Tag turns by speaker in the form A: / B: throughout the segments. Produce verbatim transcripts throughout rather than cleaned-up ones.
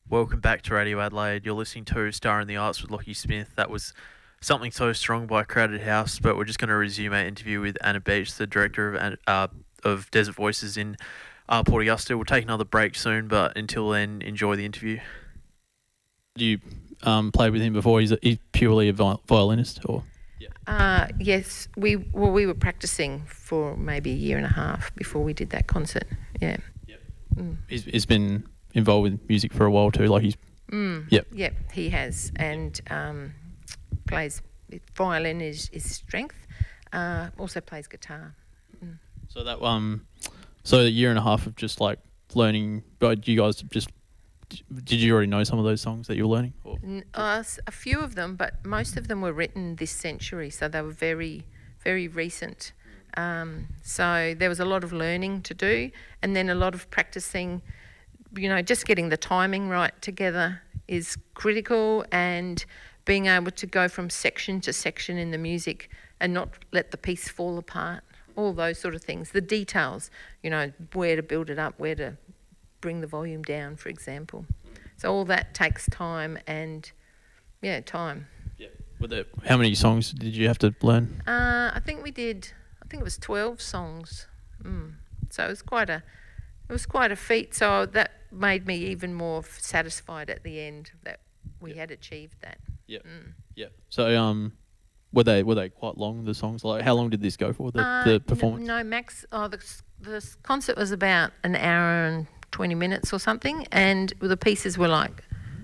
A: Welcome back to Radio Adelaide. You're listening to Star in the Arts with Lockie Smith. That was Something So Strong by Crowded House, but we're just going to resume our interview with Anna Beach, the director of uh, of Desert Voices in uh, Port Augusta. We'll take another break soon, but until then, enjoy the interview.
B: Did you um, play with him before? He's, a, he's purely a viol- violinist, or?
C: Yeah. Uh, yes, we well we were practicing for maybe a year and a half before we did that concert. Yeah.
B: Yep. Mm. He's, he's been involved with music for a while too. Like he's.
C: Mm.
B: Yep.
C: Yep. He has, and um, plays violin is his strength. Uh, also plays guitar. Mm.
B: So that um, so a year and a half of just like learning. But you guys just. Did you already know some of those songs that you were learning? Or?
C: Uh, a few of them, but most of them were written this century, so they were very, very recent. Um, so there was a lot of learning to do, and then a lot of practicing. You know, just getting the timing right together is critical, and being able to go from section to section in the music and not let the piece fall apart. All those sort of things. The details, you know, where to build it up, where to bring the volume down, for example. So all that takes time and, yeah, time.
B: Yeah. Were there, how many songs did you have to learn?
C: Uh, I think we did, I think it was twelve songs. Mm. So it was quite a, it was quite a feat. So that made me even more satisfied at the end that we yep. had achieved that.
B: Yeah. Mm. Yeah. So um, were they were they quite long, the songs? Like how long did this go for, the,
C: uh,
B: the performance?
C: No, no, max, oh, the, the concert was about an hour and twenty minutes or something, and the pieces were like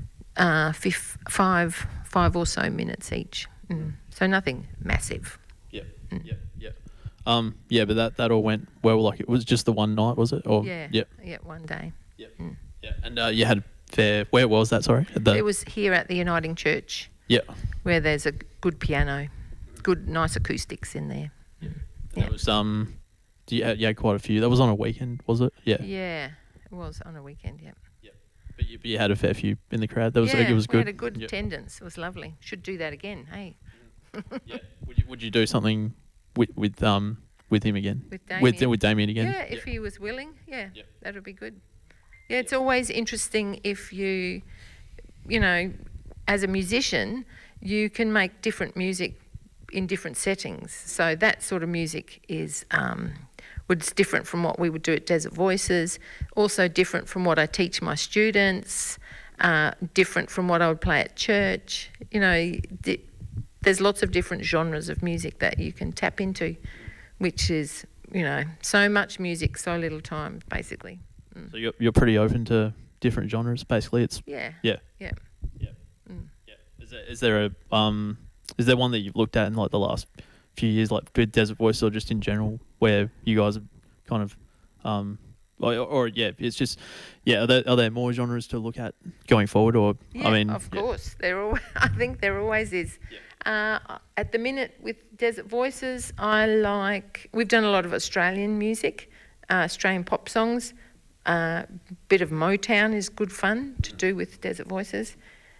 C: uh, fif- five, five or so minutes each. Mm. So nothing massive.
B: Yeah, mm. yeah, yeah. Um, yeah, but that, that all went well. Like it was just the one night, was it? Or
C: yeah,
B: yeah,
C: yeah, one day.
B: Yeah, mm. yeah. And uh, you had fair. Where was that? Sorry,
C: at the it was here at the Uniting Church.
B: Yeah,
C: where there's a good piano, good nice acoustics in there.
B: Yeah, yeah. That was um. You had, you had quite a few. That was on a weekend, was it? Yeah.
C: Yeah. It was on a weekend, yeah.
B: Yep. But you, but you had a fair few in the crowd. That was
C: yeah,
B: it was good.
C: we had a good yep. attendance. It was lovely. Should do that again, hey.
B: Yeah. Would you would you do something with with um with him again?
C: With Damien.
B: With, with Damien again?
C: Yeah, if yep. he was willing. Yeah,
B: yep.
C: that would be good. Yeah, it's yep. always interesting if you, you know, as a musician, you can make different music in different settings. So that sort of music is. Um, was different from what we would do at Desert Voices, also different from what I teach my students, uh, different from what I would play at church. You know, di- there's lots of different genres of music that you can tap into, which is, you know, so much music, so little time, basically. Mm.
B: So you're you're pretty open to different genres, basically. It's
C: yeah,
B: yeah,
C: yeah,
B: yeah, mm. yeah. Is there is there a um is there one that you've looked at in like the last few years, like with Desert Voice or just in general, where you guys have kind of, um, or, or yeah, it's just, yeah, are there, are there more genres to look at going forward, or
C: yeah,
B: I mean,
C: of
B: yeah.
C: course, there all. I think there always is. Yeah. Uh, at the minute with Desert Voices, I like. We've done a lot of Australian music, uh, Australian pop songs. A uh, bit of Motown is good fun to do with Desert Voices.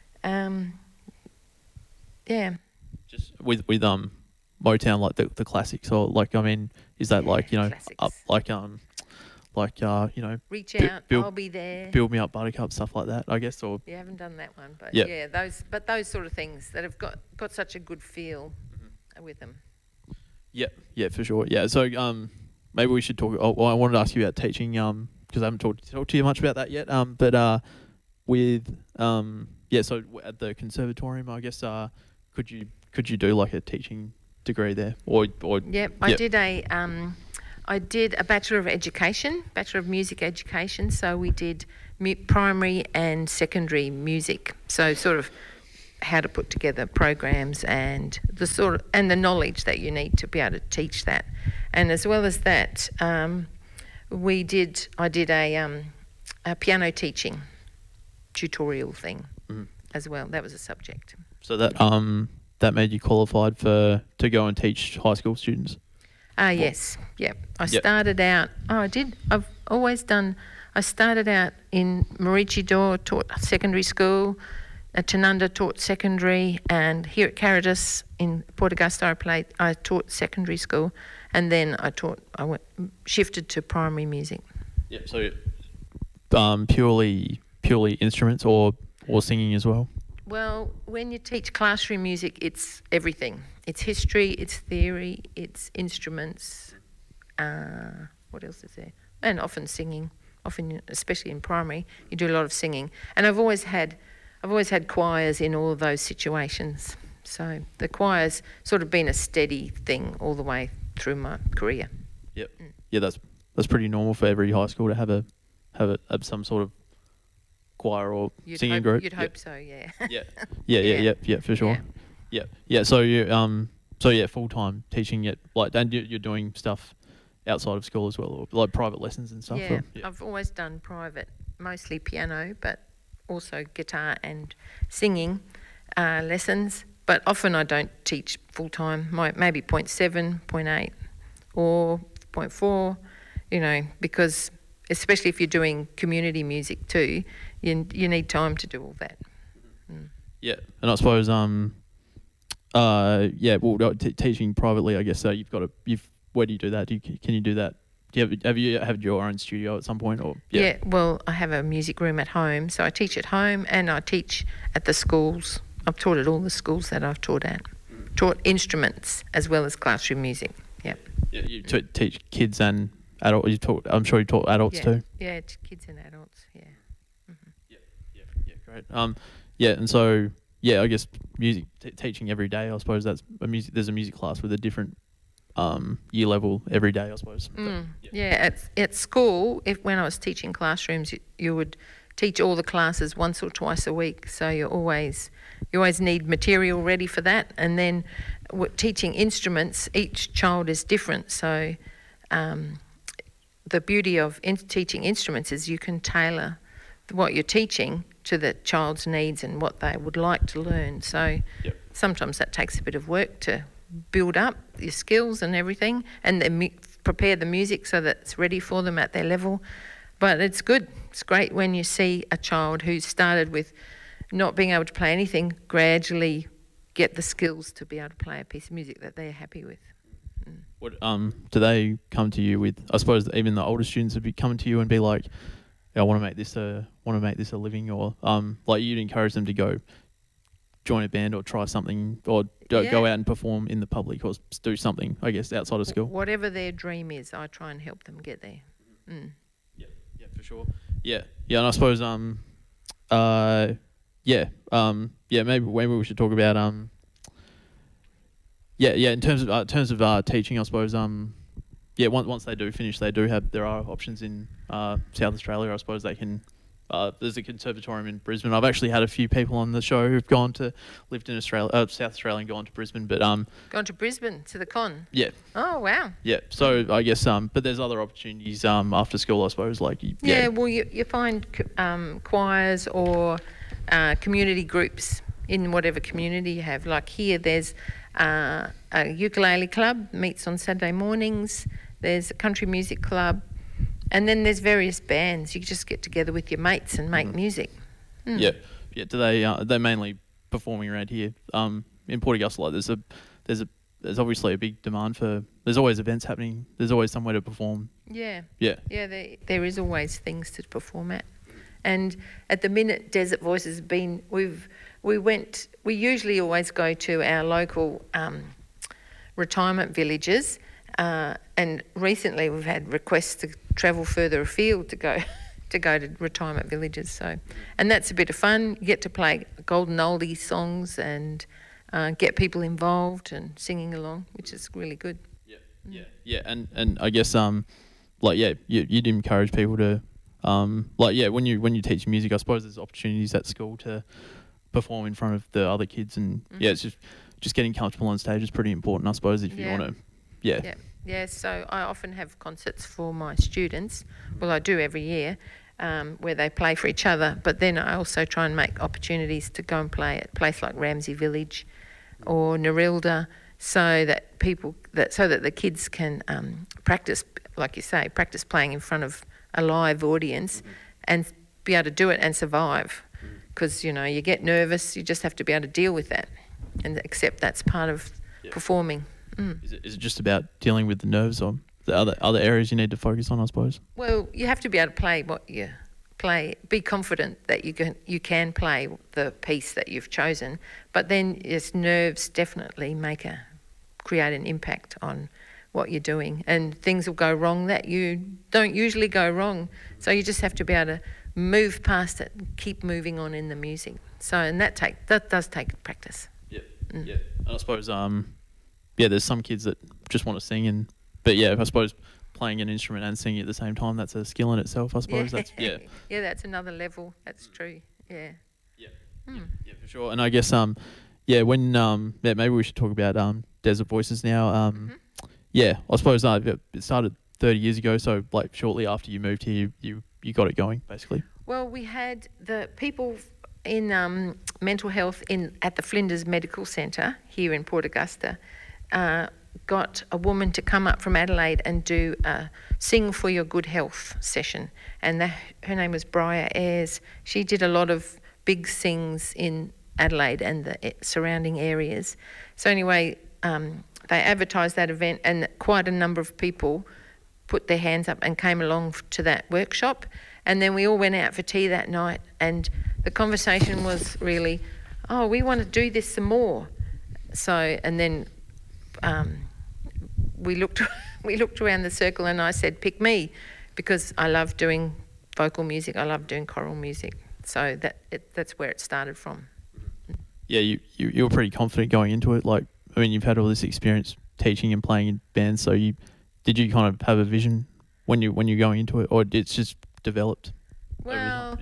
C: Um, yeah.
B: Just with with um. Motown, like the the classics, or like I mean, is that
C: yeah,
B: like you know
C: classics.
B: up like um like uh you know
C: reach
B: bu-
C: out,
B: build,
C: I'll be there,
B: build me up, Buttercup, stuff like that, I guess. Or
C: you haven't done that one, but
B: yep.
C: yeah, those but those sort of things that have got got such a good feel mm-hmm. with them.
B: Yeah, yeah, for sure. Yeah, so um maybe we should talk. Oh, well, I wanted to ask you about teaching um because I haven't talked talked to you much about that yet. Um, but uh with um yeah, so at the conservatorium, I guess uh could you could you do like a teaching degree there, or or
C: yep, I yep. did a um, I did a Bachelor of Education, Bachelor of Music Education. So we did mu- primary and secondary music. So sort of how to put together programs and the sort of and the knowledge that you need to be able to teach that. And as well as that, um, we did I did a, um, a piano teaching tutorial thing mm. as well. That was a subject.
B: So that um. That made you qualified for to go and teach high school students?
C: Ah, uh, yes. Yep. I
B: yep.
C: started out, oh, I did. I've always done, I started out in Maroochydore, taught secondary school. At Tanunda, taught secondary. And here at Caritas in Port Augusta, I, played, I taught secondary school. And then I taught, I went, shifted to primary music.
B: Yeah, so um, purely purely instruments or or singing as well?
C: Well, when you teach classroom music, it's everything. It's history, it's theory, it's instruments. Uh, what else is there? And often singing. Often, especially in primary, you do a lot of singing. And I've always had, I've always had choirs in all of those situations. So the choir's sort of been a steady thing all the way through my career.
B: Yep. Mm. Yeah, that's that's pretty normal for every high school to have a have a have some sort of choir or
C: you'd
B: singing
C: hope,
B: group.
C: You'd
B: yep.
C: hope so, yeah.
B: yeah. Yeah, yeah, yeah, yeah, yeah, for sure.
C: Yeah.
B: Yeah, yeah. So you um, so yeah, full time teaching it, like, and you- you're doing stuff outside of school as well, or like private lessons and stuff.
C: Yeah,
B: or, yeah.
C: I've always done private, mostly piano, but also guitar and singing uh, lessons. But often I don't teach full time. Maybe point seven, point eight, or point four. You know, because especially if you're doing community music too, you you need time to do all that. Mm.
B: Yeah, and I suppose um, uh, yeah, well, t- teaching privately, I guess. So you've got to you've. Where do you do that? Do you, can you do that? Do you have, have you had your own studio at some point, or
C: yeah.
B: yeah?
C: Well, I have a music room at home, so I teach at home and I teach at the schools. I've taught at all the schools that I've taught at. Mm. Taught instruments as well as classroom music. Yeah.
B: Yeah, you t- teach kids and adults. You taught. I'm sure you taught adults
C: yeah.
B: too.
C: Yeah, it's kids and adults. Yeah. Mm-hmm.
B: Yeah, yeah, yeah, great. Um, yeah, and so yeah, I guess music t- teaching every day. I suppose that's a music. There's a music class with a different um year level every day, I suppose.
C: Mm.
B: But,
C: yeah. yeah, at at school, if when I was teaching classrooms, you, you would teach all the classes once or twice a week. So you always you always need material ready for that. And then w- teaching instruments, each child is different. So um, the beauty of in- teaching instruments is you can tailor what you're teaching to the child's needs and what they would like to learn. So
B: yep.
C: sometimes that takes a bit of work to build up your skills and everything, and then mu- prepare the music so that it's ready for them at their level. But it's good. It's great when you see a child who started with not being able to play anything gradually get the skills to be able to play a piece of music that they're happy with. Mm.
B: What um do they come to you with? I suppose even the older students would be coming to you and be like, yeah, I want to make this a want to make this a living, or um like you'd encourage them to go join a band or try something, or go,
C: Yeah.
B: go out and perform in the public, or s- do something, I guess, outside of school.
C: Whatever their dream is, I try and help them get there. Mm.
B: Yeah, yeah, for sure. Yeah, yeah, and I suppose um, uh, yeah, um, yeah, maybe maybe we should talk about um, yeah, yeah, in terms of uh, in terms of uh, teaching, I suppose um, yeah, once once they do finish, they do have there are options in uh South Australia. I suppose they can. Uh, there's a conservatorium in Brisbane. I've actually had a few people on the show who've gone to lived in Australia, uh, South Australia, and gone to Brisbane. But um,
C: Gone to Brisbane to the con.
B: yeah,
C: Oh wow.
B: yeah. So I guess um, but there's other opportunities um after school, I suppose. Like y-
C: Yeah,
B: yeah,
C: well, you, you find c- um, choirs or uh, community groups in whatever community you have. Like here, there's uh, a ukulele club, meets on Saturday mornings. There's a country music club. And then there's various bands. You just get together with your mates and make
B: Mhm.
C: music. Mm.
B: yeah, yeah. Do they? Uh, they're mainly performing around here. Um, in Port Augusta, like there's a there's a there's obviously a big demand for. There's always events happening. There's always somewhere to perform.
C: Yeah.
B: Yeah.
C: Yeah, there, there is always things to perform at. And at the minute, Desert Voices has been, we've, we went, we usually always go to our local um, retirement villages. Uh, and recently we've had requests to travel further afield to go to go to retirement villages. So, and that's a bit of fun. You get to play golden oldie songs and uh, get people involved and singing along, which is really good.
B: Yeah, yeah, yeah. And and I guess um, like yeah, you you'd encourage people to um, like yeah, when you when you teach music, I suppose there's opportunities at school to perform in front of the other kids, and
C: Mm-hmm.
B: yeah, it's just just getting comfortable on stage is pretty important, I suppose, if you
C: Yeah.
B: want to. Yeah.
C: Yeah, yeah. So I often have concerts for my students. Well, I do every year, um, where they play for each other. But then I also try and make opportunities to go and play at a place like Ramsey Village or Narilda, so that people that so that the kids can um, practice, like you say, practice playing in front of a live audience, mm-hmm. and be able to do it and survive. Because you know you get nervous, you just have to be able to deal with that and accept that's part of
B: Yeah.
C: performing. Mm.
B: Is it is it just about dealing with the nerves, or the other other areas you need to focus on, I suppose?
C: Well, you have to be able to play what you play, be confident that you can you can play the piece that you've chosen. But then, yes, nerves definitely make a create an impact on what you're doing, and things will go wrong that you don't usually go wrong. So you just have to be able to move past it and keep moving on in the music. So, and that take that does take practice.
B: Yeah,
C: Mm.
B: yeah. And I suppose, um, yeah, there's some kids that just want to sing, and but yeah, I suppose playing an instrument and singing at the same time, that's a skill in itself. I suppose that's yeah,
C: yeah, that's another level. That's true. Yeah.
B: yeah,
C: Hmm.
B: yeah, for sure. And I guess um, yeah, when um, yeah, maybe we should talk about um, Desert Voices now. Um,
C: Mm-hmm.
B: yeah, I suppose uh, it started thirty years ago, so like shortly after you moved here, you you, you got it going basically.
C: Well, we had the people in um, mental health in at the Flinders Medical Centre here in Port Augusta uh, got a woman to come up from Adelaide and do a Sing for Your Good Health session. And that, her name was Briar Ayres. She did a lot of big sings in Adelaide and the surrounding areas. So anyway, um, they advertised that event, and quite a number of people put their hands up and came along to that workshop. And then we all went out for tea that night, and the conversation was really, oh, we want to do this some more. So, and then um, we looked we looked around the circle, and I said, pick me, because I love doing vocal music, I love doing choral music. So that it, that's where it started from.
B: Yeah, you, you you were pretty confident going into it. Like, I mean, you've had all this experience teaching and playing in bands, so you did you kind of have a vision when you when you're going into it, or it's just developed?
C: Well,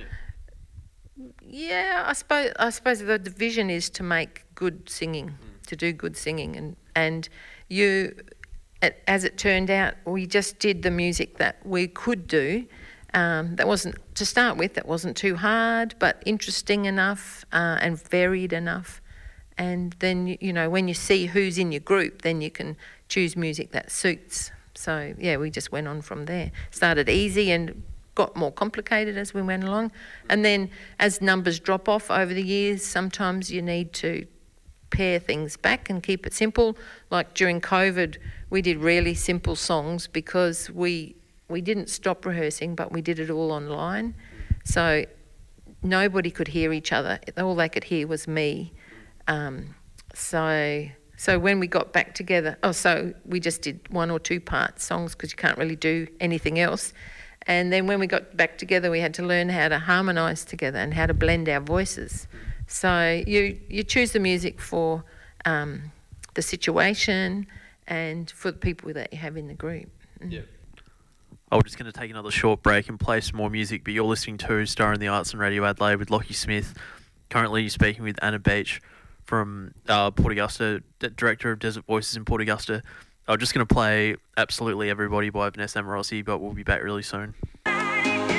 C: yeah, I suppose I suppose the vision is to make good singing, mm. to do good singing, and and you, as it turned out, we just did the music that we could do. Um, that wasn't, to start with, that wasn't too hard, but interesting enough uh, and varied enough. And then, you know, when you see who's in your group, then you can choose music that suits. So, yeah, we just went on from there. Started easy and got more complicated as we went along. And then as numbers drop off over the years, sometimes you need to pare things back and keep it simple. Like during COVID, we did really simple songs because we... We didn't stop rehearsing, but we did it all online. So nobody could hear each other. All they could hear was me. Um, so so when we got back together, oh, so we just did one or two part songs because you can't really do anything else. And then when we got back together, we had to learn how to harmonise together and how to blend our voices. So you, you choose the music for um, the situation and for the people that you have in the group.
B: Yeah.
A: Oh, we're just going to take another short break and play some more music, but you're listening to Star in the Arts on Radio Adelaide with Lockie Smith. Currently speaking with Anna Beach from uh, Port Augusta, D- Director of Desert Voices in Port Augusta. I'm just going to play Absolutely Everybody by Vanessa Amorosi, but we'll be back really soon.